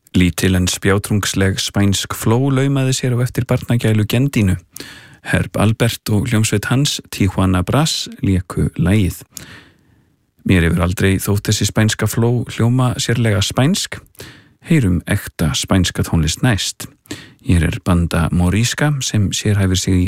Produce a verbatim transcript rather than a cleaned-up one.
Lítil en spjátrungsleg spænsk fló laumaði sér á eftir barnagælu Gendínu. Herb Albert og hljómsveit hans, Tijuana Brass, léku lagið. Mér hefur aldrei þótt þessi spænska fló hljóma sérlega spænsk. Heyrum ekta spænska tónlist næst. Hér er banda Morisca sem sérhæfir sig í